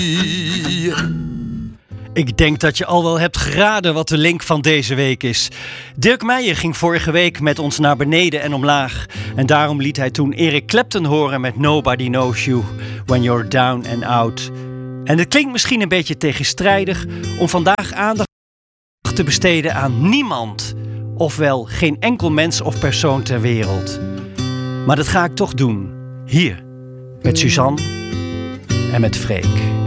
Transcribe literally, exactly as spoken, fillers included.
Ik denk dat je al wel hebt geraden wat de link van deze week is. Dirk Meijer ging vorige week met ons naar beneden en omlaag. En daarom liet hij toen Eric Clapton horen met Nobody Knows You When You're Down and Out. En het klinkt misschien een beetje tegenstrijdig om vandaag aandacht te besteden aan niemand. Ofwel geen enkel mens of persoon ter wereld. Maar dat ga ik toch doen. Hier, met Suzanne en met Freek.